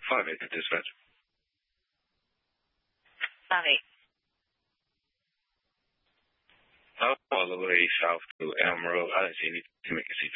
5-8 dispatch. 5-8. All the way south to Elm Road. I didn't see anything to make it